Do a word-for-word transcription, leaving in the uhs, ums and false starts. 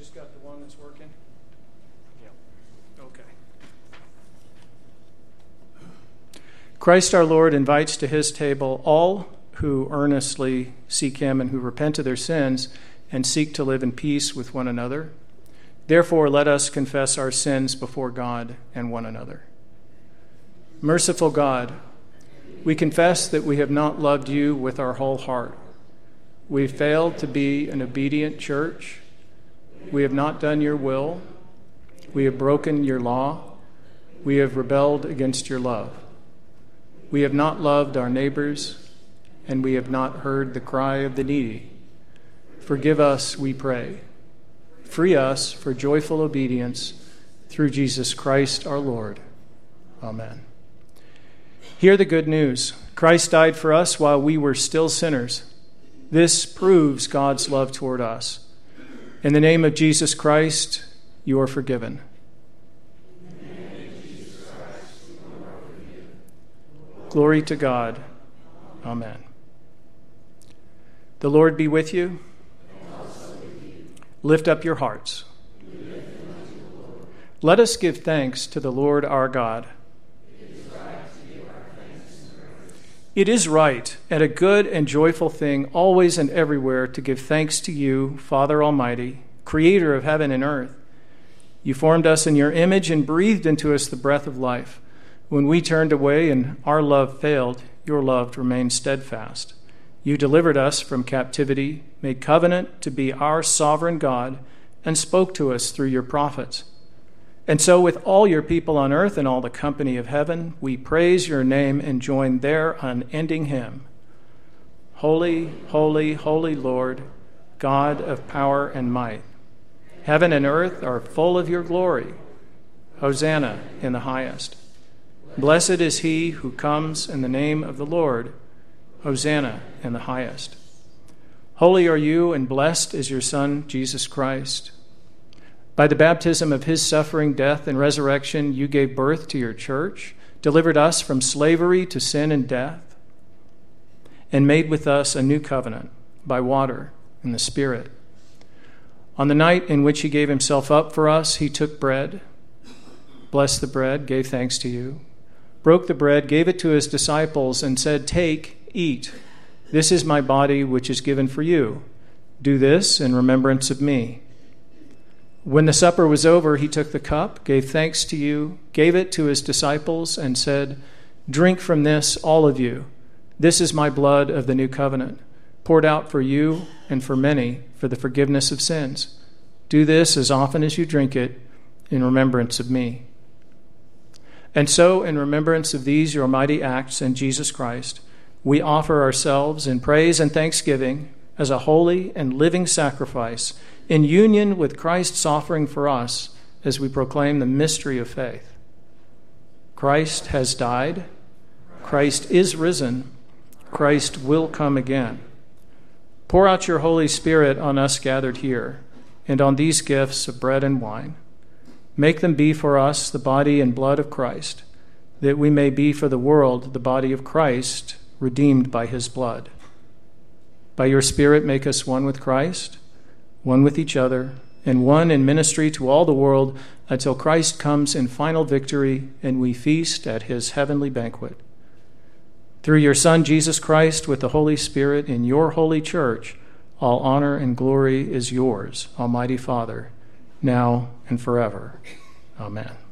just got the one that's working? Yeah. Okay. Christ our Lord invites to his table all who earnestly seek him and who repent of their sins and seek to live in peace with one another. Therefore, let us confess our sins before God and one another. Merciful God, we confess that we have not loved you with our whole heart. We have failed to be an obedient church. We have not done your will. We have broken your law. We have rebelled against your love. We have not loved our neighbors, and we have not heard the cry of the needy. Forgive us, we pray. Free us for joyful obedience through Jesus Christ our Lord. Amen. Hear the good news. Christ died for us while we were still sinners. This proves God's love toward us. In the name of Jesus Christ, you are forgiven. In the name of Jesus Christ, you are forgiven. Glory to God. Amen. The Lord be with you. And also with you. Lift up your hearts. We lift them unto the Lord. Let us give thanks to the Lord our God. It is right and a good and joyful thing always and everywhere to give thanks to you, Father Almighty, creator of heaven and earth. You formed us in your image and breathed into us the breath of life. When we turned away and our love failed, your love remained steadfast. You delivered us from captivity, made covenant to be our sovereign God, and spoke to us through your prophets. And so with all your people on earth and all the company of heaven, we praise your name and join their unending hymn. Holy, holy, holy Lord, God of power and might. Heaven and earth are full of your glory. Hosanna in the highest. Blessed is he who comes in the name of the Lord. Hosanna in the highest. Holy are you, and blessed is your Son, Jesus Christ. By the baptism of his suffering, death, and resurrection, you gave birth to your church, delivered us from slavery to sin and death, and made with us a new covenant by water and the Spirit. On the night in which he gave himself up for us, he took bread, blessed the bread, gave thanks to you, broke the bread, gave it to his disciples, and said, "Take, eat. This is my body, which is given for you. Do this in remembrance of me." When the supper was over, he took the cup, gave thanks to you, gave it to his disciples, and said, "Drink from this, all of you. This is my blood of the new covenant, poured out for you and for many for the forgiveness of sins. Do this as often as you drink it in remembrance of me." And so, in remembrance of these your mighty acts in Jesus Christ, we offer ourselves in praise and thanksgiving as a holy and living sacrifice in union with Christ's offering for us as we proclaim the mystery of faith. Christ has died. Christ is risen. Christ will come again. Pour out your Holy Spirit on us gathered here and on these gifts of bread and wine. Make them be for us the body and blood of Christ, that we may be for the world the body of Christ, redeemed by his blood. By your Spirit, make us one with Christ, one with each other, and one in ministry to all the world until Christ comes in final victory and we feast at his heavenly banquet. Through your Son, Jesus Christ, with the Holy Spirit in your holy church, all honor and glory is yours, Almighty Father, now and forever. Amen.